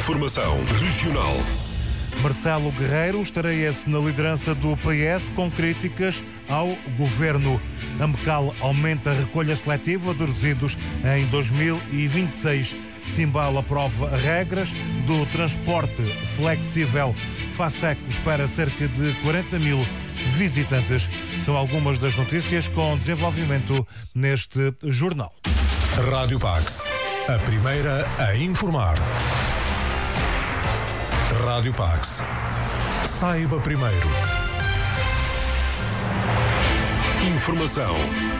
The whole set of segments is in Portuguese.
Informação regional. Marcelo Guerreiro estreia-se na liderança do PS com críticas ao governo. A Mecal aumenta a recolha seletiva de resíduos em 2026. Simbal aprova regras do transporte flexível. FASEC espera cerca de 40 mil visitantes. São algumas das notícias com desenvolvimento neste jornal. Rádio Pax, a primeira a informar. Rádio Pax. Saiba primeiro. Informação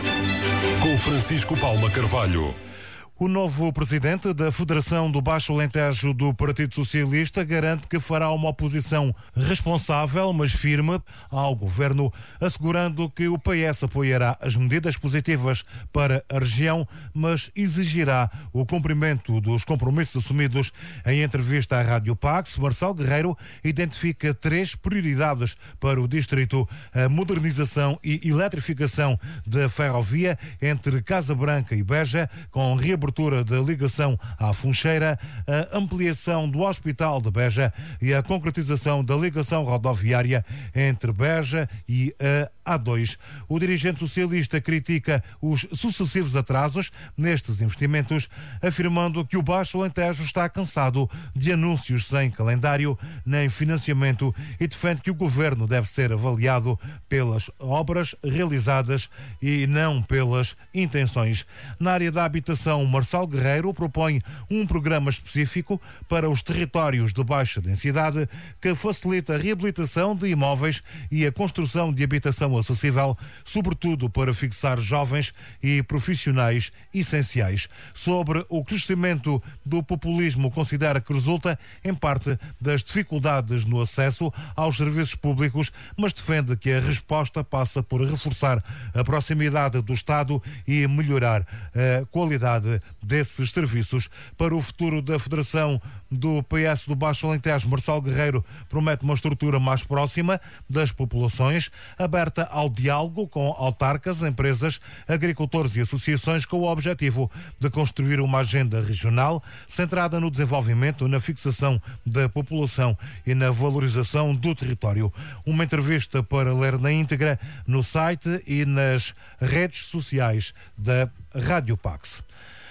com Francisco Paula Carvalho. O novo presidente da Federação do Baixo Alentejo do Partido Socialista garante que fará uma oposição responsável, mas firme, ao governo, assegurando que o PS apoiará as medidas positivas para a região, mas exigirá o cumprimento dos compromissos assumidos. Em entrevista à Rádio Pax, Marcelo Guerreiro identifica 3 prioridades para o distrito: a modernização e eletrificação da ferrovia entre Casa Branca e Beja, com reabertura da ligação à Funcheira, a ampliação do Hospital de Beja e a concretização da ligação rodoviária entre Beja e a A2. O dirigente socialista critica os sucessivos atrasos nestes investimentos, afirmando que o Baixo Alentejo está cansado de anúncios sem calendário nem financiamento e defende que o governo deve ser avaliado pelas obras realizadas e não pelas intenções. Na área da habitação, Marcelo Guerreiro propõe um programa específico para os territórios de baixa densidade que facilita a reabilitação de imóveis e a construção de habitação acessível, sobretudo para fixar jovens e profissionais essenciais. Sobre o crescimento do populismo, considera que resulta, em parte, das dificuldades no acesso aos serviços públicos, mas defende que a resposta passa por reforçar a proximidade do Estado e melhorar a qualidade desses serviços. Para o futuro da Federação do PS do Baixo Alentejo, Marcelo Guerreiro promete uma estrutura mais próxima das populações, aberta ao diálogo com autarcas, empresas, agricultores e associações, com o objetivo de construir uma agenda regional centrada no desenvolvimento, na fixação da população e na valorização do território. Uma entrevista para ler na íntegra no site e nas redes sociais da Rádio Pax.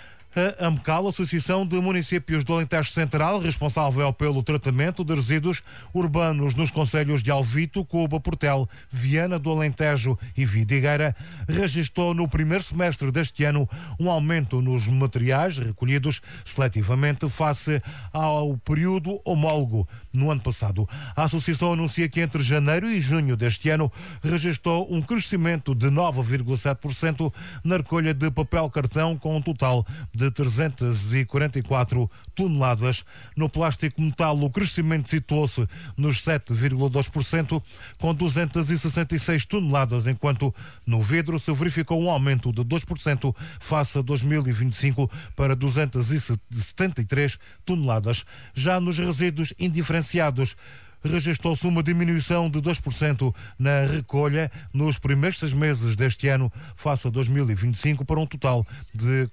A AMCAL, Associação de Municípios do Alentejo Central, responsável pelo tratamento de resíduos urbanos nos concelhos de Alvito, Cuba, Portel, Viana do Alentejo e Vidigueira, registrou no primeiro semestre deste ano um aumento nos materiais recolhidos seletivamente face ao período homólogo no ano passado. A Associação anuncia que entre janeiro e junho deste ano registrou um crescimento de 9,7% na recolha de papel cartão, com um total de 344 toneladas. No plástico metal, o crescimento situou-se nos 7,2%, com 266 toneladas, enquanto no vidro se verificou um aumento de 2% face a 2025 para 273 toneladas. Já nos resíduos indiferenciados, registrou-se uma diminuição de 2% na recolha nos primeiros 6 meses deste ano, face a 2025, para um total de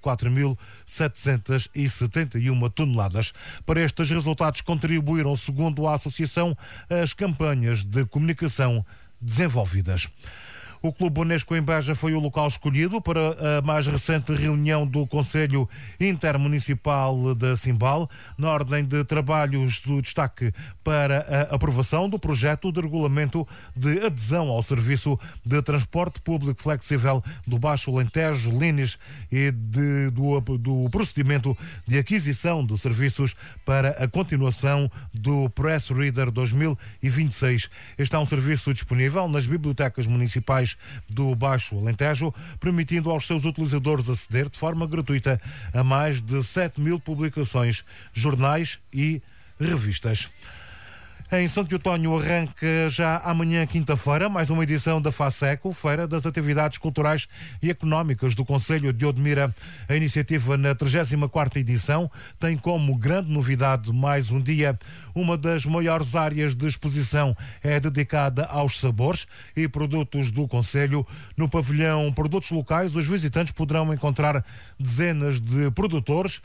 4.771 toneladas. Para estes resultados contribuíram, segundo a Associação, as campanhas de comunicação desenvolvidas. O Clube Unesco em Beja foi o local escolhido para a mais recente reunião do Conselho Intermunicipal da Simbal. Na ordem de trabalhos, do destaque para a aprovação do projeto de regulamento de adesão ao serviço de transporte público flexível do Baixo Alentejo, Lines, e do procedimento de aquisição de serviços para a continuação do Press Reader 2026. Este é um serviço disponível nas bibliotecas municipais do Baixo Alentejo, permitindo aos seus utilizadores aceder de forma gratuita a mais de 7.000 publicações, jornais e revistas. Em Santo Eutónio arranca já amanhã, quinta-feira, mais uma edição da FASECO, Feira das Atividades Culturais e Económicas do Concelho de Odmira. A iniciativa, na 34ª edição, tem como grande novidade mais um dia. Uma das maiores áreas de exposição é dedicada aos sabores e produtos do Concelho. No pavilhão Produtos Locais, os visitantes poderão encontrar dezenas de produtores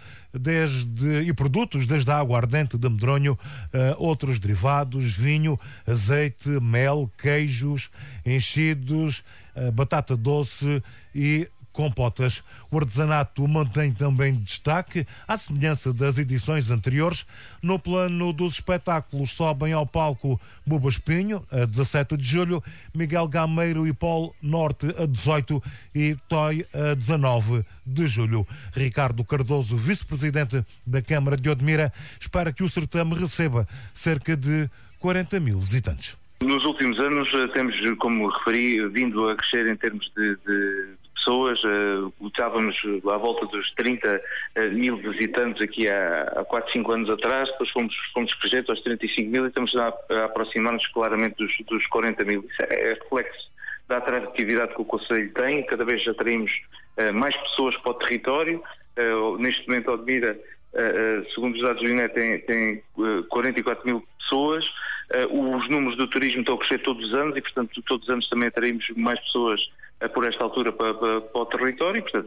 e produtos, desde a aguardente de medronho, outros derivados, vinho, azeite, mel, queijos, enchidos, batata doce e compotas. O artesanato mantém também destaque, à semelhança das edições anteriores. No plano dos espetáculos, sobem ao palco Buba Espinho, a 17 de julho, Miguel Gameiro e Polo Norte, a 18, e Toy, a 19 de julho. Ricardo Cardoso, vice-presidente da Câmara de Odmira, espera que o certame receba cerca de 40 mil visitantes. Nos últimos anos temos, como referi, vindo a crescer em termos de pessoas. Estávamos à volta dos 30 mil visitantes aqui há 4, 5 anos atrás, depois fomos crescendo aos 35 mil e estamos a aproximar-nos claramente dos 40 mil. Isso é reflexo da atratividade que o Conselho tem. Cada vez atraímos mais pessoas para o território. Neste momento, a Odmira, segundo os dados do INE, tem 44 mil pessoas. Os números do turismo estão a crescer todos os anos e, portanto, todos os anos também atraímos mais pessoas por esta altura para o território, e, portanto,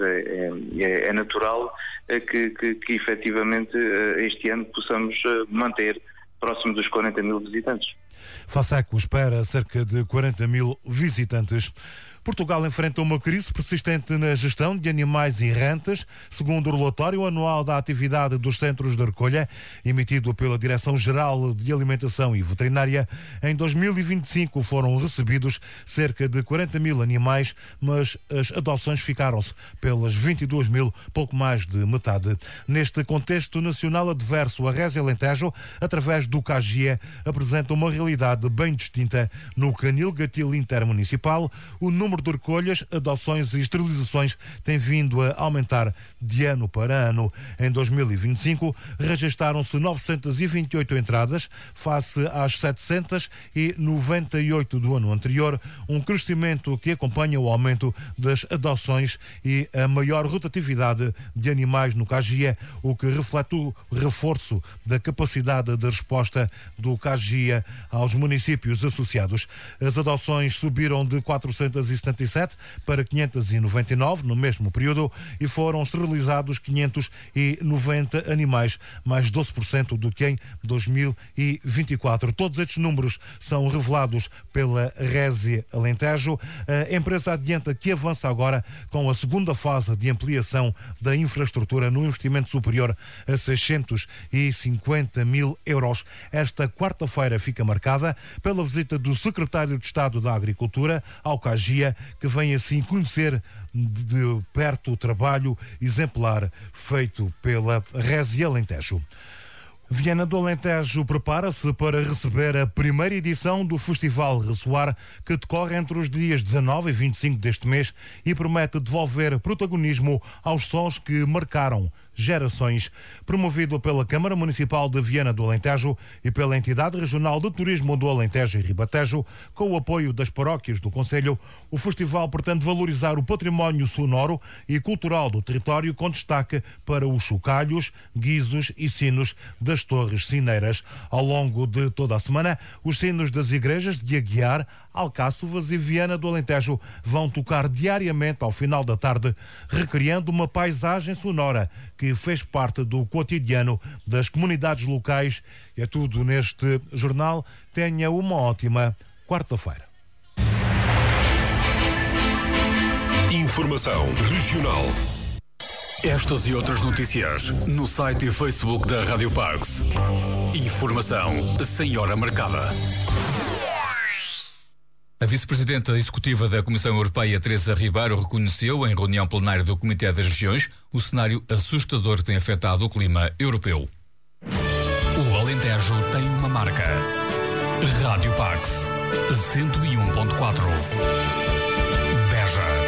é natural que efetivamente este ano possamos manter próximo dos 40 mil visitantes. FASECO espera cerca de 40 mil visitantes. Portugal enfrenta uma crise persistente na gestão de animais errantes, segundo o relatório anual da atividade dos centros de recolha, emitido pela Direção-Geral de Alimentação e Veterinária. Em 2025 foram recebidos cerca de 40 mil animais, mas as adoções ficaram-se pelas 22 mil, pouco mais de metade. Neste contexto nacional adverso, a Résia Alentejo, através do CAGIE, apresenta uma realidade bem distinta. No Canil Gatil Intermunicipal, o número de recolhas, adoções e esterilizações tem vindo a aumentar de ano para ano. Em 2025, registaram-se 928 entradas, face às 798 do ano anterior, um crescimento que acompanha o aumento das adoções e a maior rotatividade de animais no CAGIE, o que reflete o reforço da capacidade de resposta do CAGIE aos municípios associados. As adoções subiram de 477 para 599 no mesmo período e foram esterilizados 590 animais, mais 12% do que em 2024. Todos estes números são revelados pela Résia Alentejo. A empresa adianta que avança agora com a segunda fase de ampliação da infraestrutura no investimento superior a 650 mil euros. Esta quarta-feira fica marcada pela visita do secretário de Estado da Agricultura ao CAGIE, que vem assim conhecer de perto o trabalho exemplar feito pela Résia Alentejo. Viana do Alentejo prepara-se para receber a primeira edição do Festival Ressoar, que decorre entre os dias 19 e 25 deste mês e promete devolver protagonismo aos sons que marcaram gerações. Promovido pela Câmara Municipal de Viana do Alentejo e pela Entidade Regional de Turismo do Alentejo e Ribatejo, com o apoio das paróquias do concelho, o festival pretende valorizar o património sonoro e cultural do território, com destaque para os chocalhos, guizos e sinos das torres sineiras. Ao longo de toda a semana, os sinos das igrejas de Aguiar, Alcáçovas e Viana do Alentejo vão tocar diariamente ao final da tarde, recriando uma paisagem sonora que fez parte do cotidiano das comunidades locais. É tudo neste jornal. Tenha uma ótima quarta-feira. Informação regional. Estas e outras notícias no site e Facebook da Rádio Pax. Informação sem hora marcada. A vice-presidenta executiva da Comissão Europeia, Teresa Ribeiro, reconheceu em reunião plenária do Comitê das Regiões o cenário assustador que tem afetado o clima europeu. O Alentejo tem uma marca. Rádio Pax 101.4. Beja.